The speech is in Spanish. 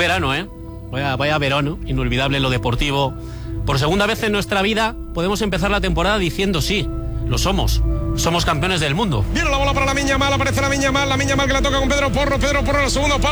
verano, ¿eh? Vaya verano, inolvidable en lo deportivo. Por segunda vez en nuestra vida podemos empezar la temporada diciendo sí, lo somos. Somos campeones del mundo. Viene la bola para Lamine Yamal, aparece Lamine Yamal que la toca con Pedro Porro, el segundo palo.